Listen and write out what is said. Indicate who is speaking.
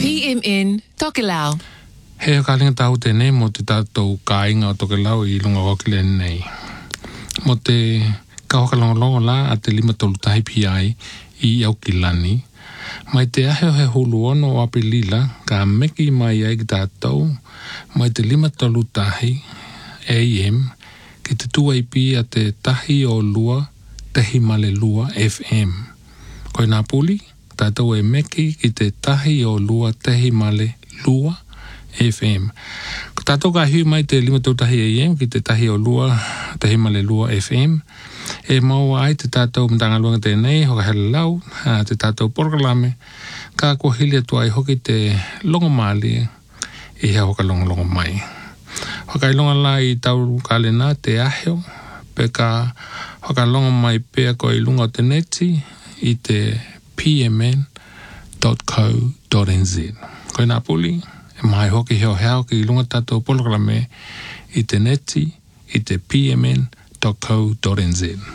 Speaker 1: PMN Tokelau.
Speaker 2: He kalinga tau tēnei mo te tātou kāinga o Tokelau I lunga wakile nei. Mo te kahokalongolongo la a te 5 tolutahi PI I Aukilani. Mai te ahe o he hulu ono o Apelila ka meki mai ai ki tātou mai te 5 tolutahi AM ki te tuaipi a te tahi o lua tehi male lua FM. Koe nā puli, tātou e meki ki te tahi o lua tehi male lua FM. Ko tātou ka hiu mai te 5 tautahi AM ki te tahi o lua tehi male lua FM. E mau ai te tātou mtangaluanga tēnei, hoka hele lau, te tātou porkalame, ka kua hili atua I hoki te longomali I hea hoka longo mai. Hoka I longa la I tau kālena te aheo, pe ka hoka longa mai pea ko I lunga o te neti I te pmn.co.nz. Koe nā puli, e mai hoki heo heo ki I lunga tātou porkalame I te neti I te pmn.co.nz.